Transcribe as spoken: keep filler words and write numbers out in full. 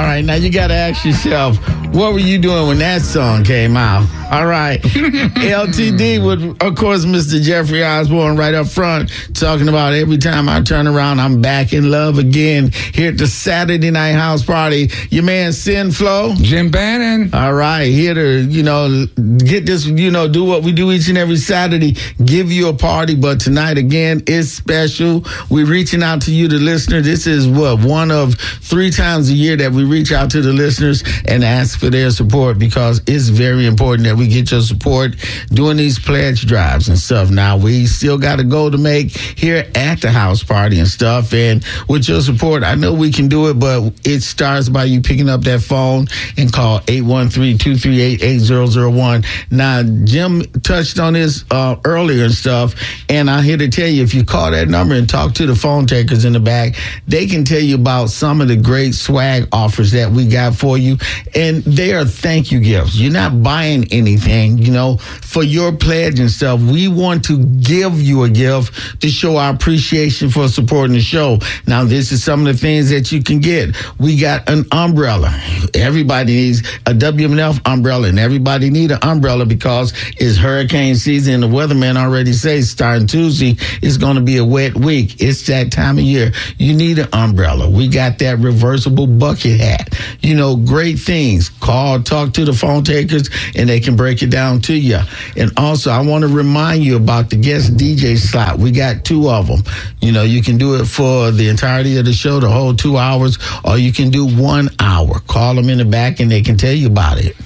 All right, now you got to ask yourself, what were you doing when that song came out? All right. L T D with, of course, Mister Jeffrey Osborne right up front, talking about every time I turn around, I'm back in love again. Here at the Saturday Night House Party, your man Sin Flow. Jim Bannon. All right, here to, you know, get this, you know, do what we do each and every Saturday, give you a party. But tonight, again, is special. We're reaching out to you, the listener. This is what, one of three times a year that we reach out to the listeners and ask for their support, because it's very important that we get your support doing these pledge drives and stuff. Now, we still got a goal to make here at the house party and stuff. And with your support, I know we can do it, but it starts by you picking up that phone and call eight one three, two three eight, eight zero zero one. Now, Jim touched on this uh, earlier and stuff, and I'm here to tell you, if you call that number and talk to the phone takers in the back, they can tell you about some of the great swag offers that we got for you. And they are thank you gifts. You're not buying anything, you know, for your pledge and stuff. We want to give you a gift to show our appreciation for supporting the show. Now, this is some of the things that you can get. We got an umbrella. Everybody needs a W M F umbrella, and everybody need an umbrella because it's hurricane season. The weatherman already says starting Tuesday, it's going to be a wet week. It's that time of year. You need an umbrella. We got that reversible bucket hat. You know, great things. Call, talk to the phone takers, and they can break it down to you. And also, I want to remind you about the guest D J slot. We got two of them. You know, you can do it for the entirety of the show, the whole two hours, or you can do one hour. Call them in the back, and they can tell you about it.